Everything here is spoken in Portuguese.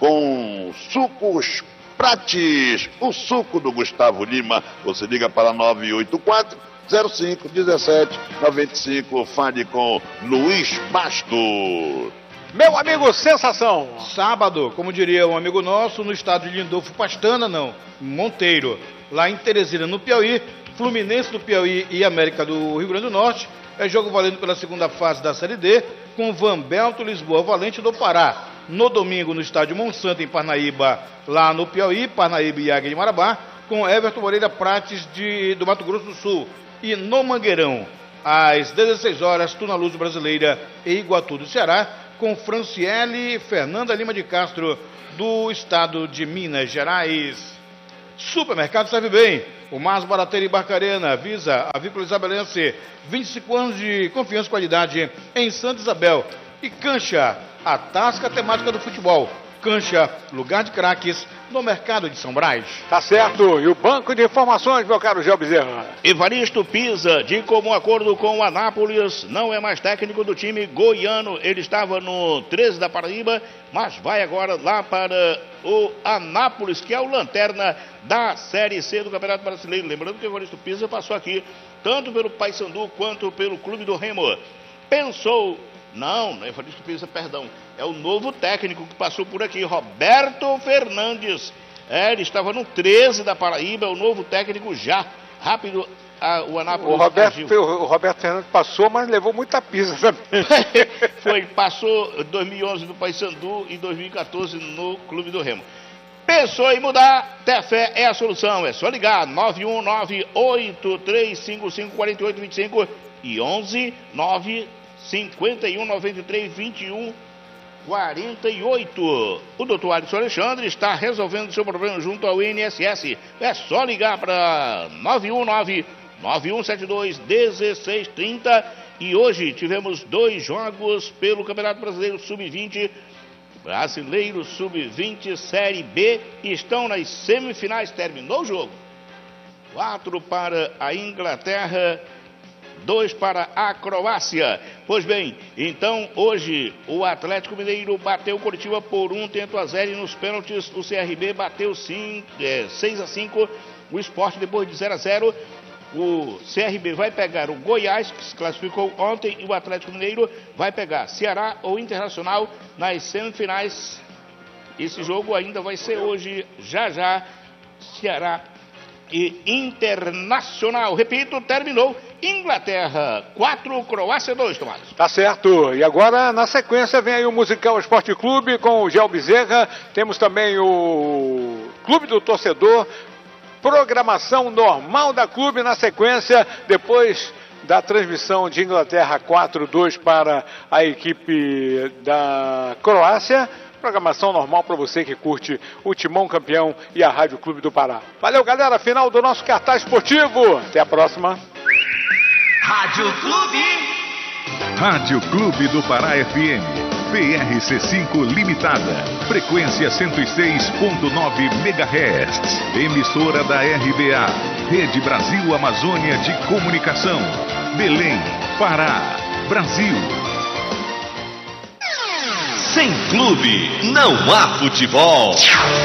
com sucos Prates, o suco do Gustavo Lima. Você liga para 984 05 17 95. Fale com Luiz Bastos. Meu amigo Sensação. Sábado, como diria um amigo nosso, no estado de Lindolfo Pastana, não, Monteiro, lá em Teresina, no Piauí, Fluminense do Piauí e América do Rio Grande do Norte. É jogo valendo pela segunda fase da Série D, com Vanbelto, Lisboa, Valente do Pará. No domingo, no estádio Monsanto, em Parnaíba, lá no Piauí, Parnaíba e Águia de Marabá, com Everton Moreira Prates do Mato Grosso do Sul. E no Mangueirão, às 16 horas, Tuna Luz Brasileira e Iguatu do Ceará, com Franciele Fernanda Lima de Castro, do estado de Minas Gerais. Supermercado Serve Bem, o mais barateiro em Barcarena, Visa, Avícola Isabelense, 25 anos de confiança e qualidade em Santa Isabel. E Cancha, a tasca temática do futebol. Cancha, lugar de craques no mercado de São Brás. Tá certo. E o banco de informações, meu caro Gel Bezerra? Evaristo Pisa, de comum acordo com o Anápolis, não é mais técnico do time goiano. Ele estava no 13 da Paraíba, mas vai agora lá para o Anápolis, que é o lanterna da Série C do Campeonato Brasileiro. Lembrando que o Evaristo Pisa passou aqui tanto pelo Paysandu quanto pelo Clube do Remo. Pensou... Não é Evaristo Pisa, perdão. É o novo técnico que passou por aqui, Roberto Fernandes. Ele estava no 13 da Paraíba, o novo técnico já. Rápido, o Anápolis. O Roberto Fernandes passou, mas levou muita pisa também. Passou 2011 no Paysandu e 2014 no Clube do Remo. Pensou em mudar? Tefé é a solução. É só ligar 919-8355-4825 e 11-951-93-21-48. O doutor Alisson Alexandre está resolvendo seu problema junto ao INSS. É só ligar para 919-9172-1630. E hoje tivemos 2 jogos pelo Campeonato Brasileiro Sub-20. Brasileiro Sub-20 Série B estão nas semifinais. Terminou o jogo. 4 para a Inglaterra, 2 para a Croácia. Pois bem, então hoje o Atlético Mineiro bateu o Coritiba por 1-0 e nos pênaltis o CRB bateu 6-5 o Sport depois de 0-0. O CRB vai pegar o Goiás, que se classificou ontem, e o Atlético Mineiro vai pegar Ceará ou Internacional nas semifinais. Esse jogo ainda vai ser hoje, já, Ceará e Internacional. Repito, terminou. Inglaterra 4, Croácia 2, Tomás. Tá certo. E agora, na sequência, vem aí o Musical Esporte Clube com o Gel Bezerra. Temos também o Clube do Torcedor. Programação normal da Clube na sequência, depois da transmissão de Inglaterra 4-2 para a equipe da Croácia. Programação normal para você que curte o Timão Campeão e a Rádio Clube do Pará. Valeu, galera. Final do nosso cartaz esportivo. Até a próxima. Rádio Clube. Rádio Clube do Pará FM. PRC5 Limitada. Frequência 106.9 MHz. Emissora da RBA. Rede Brasil Amazônia de Comunicação. Belém, Pará, Brasil. Sem clube, não há futebol.